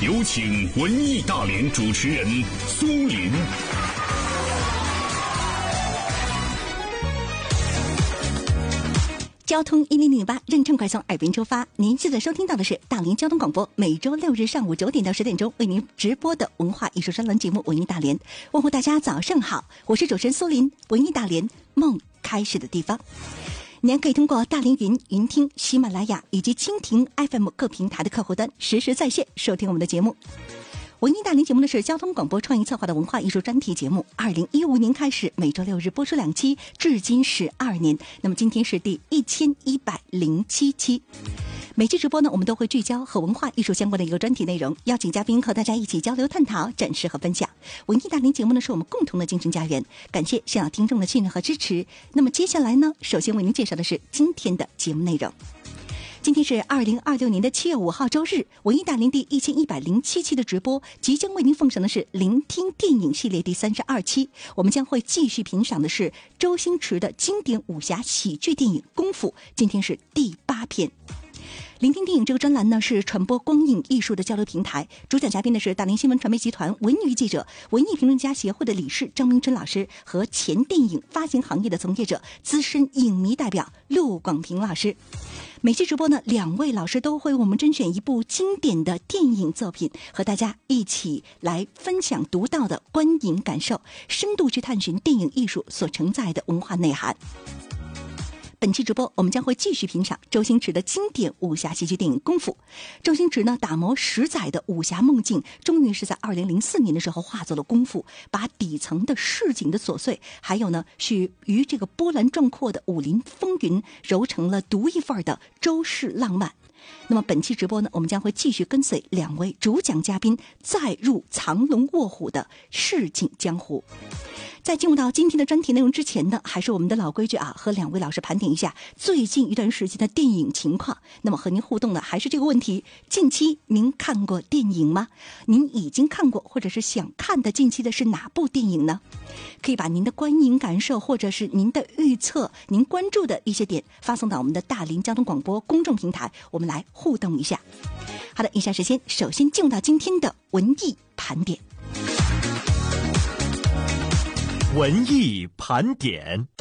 有请文艺大联主持人苏林。 交通1008，任畅快从耳边出发。您现在收听到的是大连交通广播，每周6日上午9点到10点钟为您直播的文化艺术专栏节目《文艺大连》。问候大家早上好，我是主持人苏林。文艺大连，梦开始的地方。您可以通过大连云、云听、喜马拉雅以及蜻蜓 FM 各平台的客户端实时在线收听我们的节目。文艺大连节目呢是交通广播创意策划的文化艺术专题节目，2015年开始每周6日播出2期，至今12年。那么今天是第1107期。每期直播呢，我们都会聚焦和文化艺术相关的一个专题内容，邀请嘉宾和大家一起交流探讨、展示和分享。文艺大连节目呢是我们共同的精神家园，感谢现场听众的信任和支持。那么接下来呢，首先为您介绍的是今天的节目内容。今天是2026年的7月5号周日，文艺大连第1107期的直播即将为您奉上的是聆听电影系列第32期，我们将会继续评赏的是周星驰的经典武侠喜剧电影《功夫》，今天是第8篇。聆听电影这个专栏呢，是传播光影艺术的交流平台，主讲嘉宾呢是大连新闻传媒集团文娱记者、文艺评论家协会的理事张明春老师和前电影发行行业的从业者、资深影迷代表陆广平老师。每期直播呢，2位老师都会为我们甄选一部经典的电影作品，和大家一起来分享独到的观影感受，深度去探寻电影艺术所承载的文化内涵。本期直播我们将会继续评赏周星驰的经典武侠喜剧电影《功夫》。周星驰呢打磨10载的武侠梦境，终于是在2004年的时候化作了功夫，把底层的市井的琐碎，还有呢是与这个波澜壮阔的武林风云揉成了独一份的周氏浪漫。那么本期直播呢，我们将会继续跟随2位主讲嘉宾再入藏龙卧虎的市井江湖。在进入到今天的专题内容之前呢，还是我们的老规矩啊，和2位老师盘点一下最近一段时间的电影情况。那么和您互动的还是这个问题：近期您看过电影吗？您已经看过或者是想看的近期的是哪部电影呢？可以把您的观影感受或者是您的预测、您关注的一些点发送到我们的大连交通广播公众平台，我们来互动一下。好的，以下时间首先进入到今天的文艺盘点。 文艺盘点。